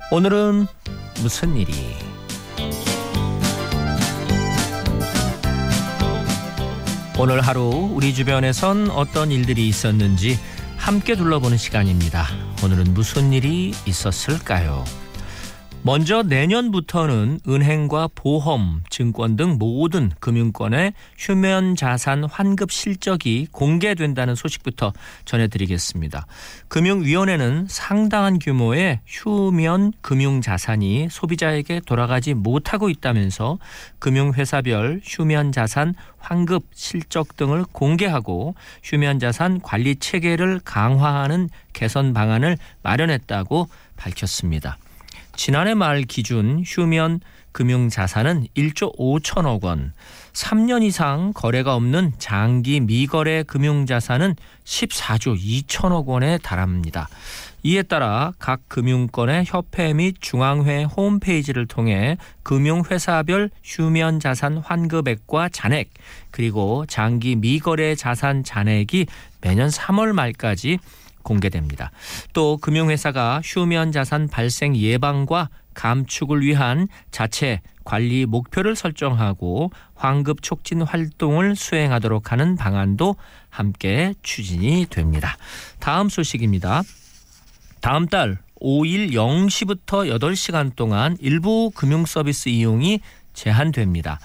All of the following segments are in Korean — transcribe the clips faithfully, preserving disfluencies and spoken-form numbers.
오늘은 무슨 일이? 오늘 하루 우리 주변에선 어떤 일들이 있었는지 함께 둘러보는 시간입니다. 오늘은 무슨 일이 있었을까요? 먼저 내년부터는 은행과 보험, 증권 등 모든 금융권의 휴면자산 환급 실적이 공개된다는 소식부터 전해드리겠습니다. 금융위원회는 상당한 규모의 휴면 금융자산이 소비자에게 돌아가지 못하고 있다면서 금융회사별 휴면자산 환급 실적 등을 공개하고 휴면자산 관리 체계를 강화하는 개선 방안을 마련했다고 밝혔습니다. 지난해 말 기준 휴면 금융자산은 일조 오천억 원, 삼 년 이상 거래가 없는 장기 미거래 금융자산은 십사조 이천억 원에 달합니다. 이에 따라 각 금융권의 협회 및 중앙회 홈페이지를 통해 금융회사별 휴면자산 환급액과 잔액, 그리고 장기 미거래 자산 잔액이 매년 삼월 말까지 공개됩니다. 또 금융회사가 휴면자산 발생 예방과 감축을 위한 자체 관리 목표를 설정하고 환급 촉진 활동을 수행하도록 하는 방안도 함께 추진이 됩니다. 다음 소식입니다. 다음 달 오일 영 시부터 여덟 시간 동안 일부 금융서비스 이용이 제한됩니다.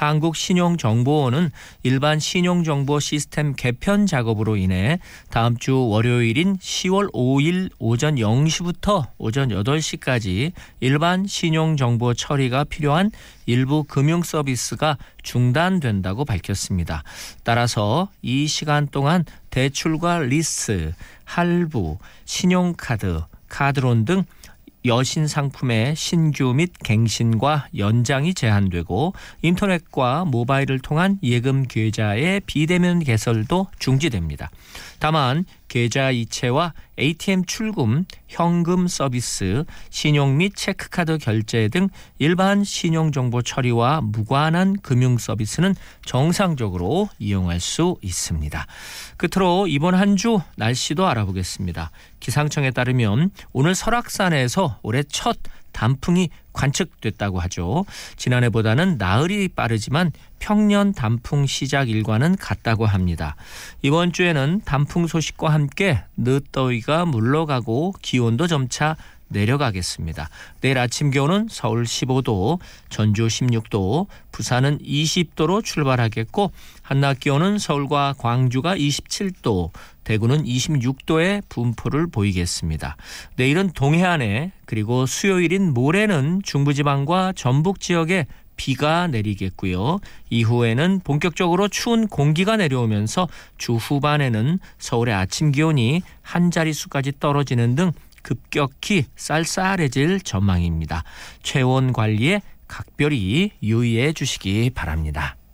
한국신용정보원은 일반 신용정보 시스템 개편 작업으로 인해 다음 주 월요일인 시월 오일 오전 영 시부터 오전 여덟 시까지 일반 신용정보 처리가 필요한 일부 금융서비스가 중단된다고 밝혔습니다. 따라서 이 시간 동안 대출과 리스, 할부, 신용카드, 카드론 등 여신 상품의 신규 및 갱신과 연장이 제한되고 인터넷과 모바일을 통한 예금 계좌의 비대면 개설도 중지됩니다. 다만 계좌 이체와 에이티엠 출금, 현금 서비스, 신용 및 체크카드 결제 등 일반 신용정보 처리와 무관한 금융 서비스는 정상적으로 이용할 수 있습니다. 끝으로 이번 한 주 날씨도 알아보겠습니다. 기상청에 따르면 오늘 설악산에서 올해 첫 단풍이 관측됐다고 하죠. 지난해보다는 나흘이 빠르지만 평년 단풍 시작 일과는 같다고 합니다. 이번 주에는 단풍 소식과 함께 늦더위가 물러가고 기온도 점차 내려가겠습니다. 내일 아침 기온은 서울 십오 도, 전주 십육 도, 부산은 이십 도로 출발하겠고 한낮 기온은 서울과 광주가 이십칠 도, 대구는 이십육 도의 분포를 보이겠습니다. 내일은 동해안에 그리고 수요일인 모레는 중부지방과 전북 지역에 비가 내리겠고요. 이후에는 본격적으로 추운 공기가 내려오면서 주 후반에는 서울의 아침 기온이 한 자릿수까지 떨어지는 등 급격히 쌀쌀해질 전망입니다. 체온 관리에 각별히 유의해 주시기 바랍니다.